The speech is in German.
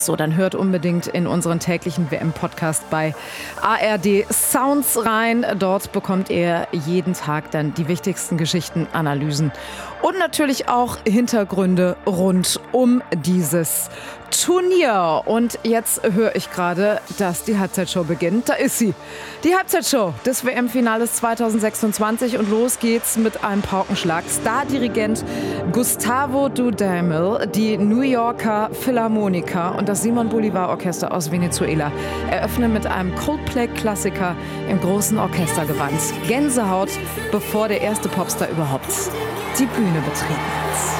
So, dann hört unbedingt in unseren täglichen WM-Podcast bei ARD Sounds rein. Dort bekommt ihr jeden Tag dann die wichtigsten Geschichten, Analysen und natürlich auch Hintergründe rund um dieses Turnier. Und jetzt höre ich gerade, dass die Halbzeitshow beginnt. Da ist sie. Die Halbzeitshow des WM-Finales 2026 und los geht's mit einem Paukenschlag. Stardirigent Gustavo Dudamel, die New Yorker Philharmoniker und das Simon Bolivar Orchester aus Venezuela eröffnen mit einem Coldplay-Klassiker im großen Orchestergewand. Gänsehaut, bevor der erste Popstar überhaupt die Bühne betreten hat.